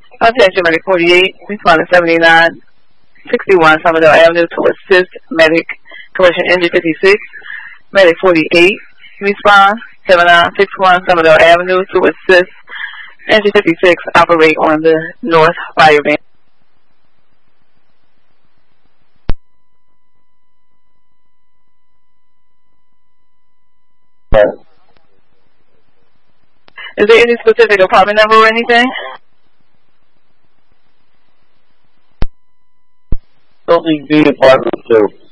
Attention, Medic 48, responding 7961 Somerdale Avenue to assist Medic Commission Engine 56. Medic 48, respond 7961 Somerdale Avenue to assist Engine 56 operate on the North Fire Van. Is there any specific apartment number or anything? Building B, apartment 2.